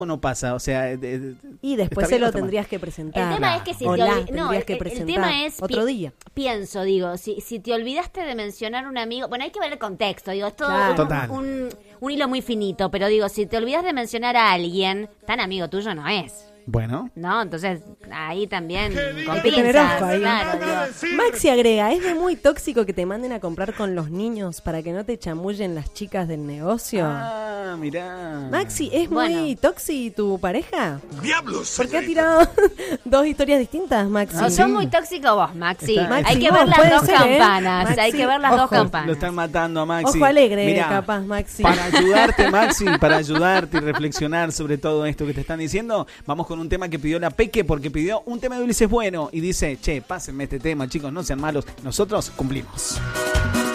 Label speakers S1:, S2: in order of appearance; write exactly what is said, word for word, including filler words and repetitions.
S1: no pasa, o sea, de, de,
S2: y después se lo tendrías que presentar.
S3: El tema es que si
S2: o
S3: te
S2: la
S3: olvi- no, el,
S2: que
S3: el tema es
S2: otro
S3: pi-
S2: día.
S3: Pienso, digo, si si te olvidaste de mencionar un amigo, bueno, hay que ver el contexto, digo, es todo
S2: Claro.
S3: un,
S1: Total.
S3: un, un hilo muy finito, pero digo, si te olvidas de mencionar a alguien, tan amigo tuyo no es.
S1: Bueno.
S3: No, entonces ahí también con
S2: Hay que tener
S3: pinzas,
S2: ojo ahí.
S3: claro, digo.
S2: Maxi agrega, ¿es de muy tóxico que te manden a comprar con los niños para que no te chamullen las chicas del negocio?
S1: Ah, mirá.
S2: Maxi, ¿es
S3: Bueno.
S2: muy toxi tu pareja?
S4: ¡Diablos!
S2: ¿Por qué ha tirado dos historias distintas, Maxi?
S3: No, sos muy tóxico vos, Maxi.
S1: Está-
S3: hay
S2: Maxi,
S3: que
S2: vos,
S3: ver las
S2: puede
S3: dos
S2: ser, ¿eh?
S3: campanas,
S2: Maxi,
S3: hay que ver las
S2: ojo.
S3: dos campanas.
S1: Lo están matando a Maxi.
S2: Ojo alegre,
S1: Mirá,
S2: capaz, Maxi.
S1: Para ayudarte, Maxi, para ayudarte y reflexionar sobre todo esto que te están diciendo, vamos con un tema que pidió la Peque, porque pidió un tema de Ulises Bueno y dice, che, pásenme este tema, chicos, no sean malos, nosotros cumplimos.